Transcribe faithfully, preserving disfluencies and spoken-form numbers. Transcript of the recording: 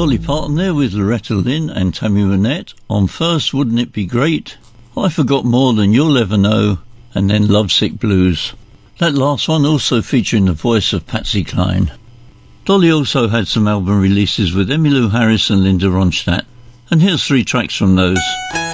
Dolly Parton there with Loretta Lynn and Tammy Wynette on First Wouldn't It Be Great, I Forgot More Than You'll Ever Know, and then Lovesick Blues. That last one also featuring the voice of Patsy Cline. Dolly also had some album releases with Emmylou Harris and Linda Ronstadt, and here's three tracks from those.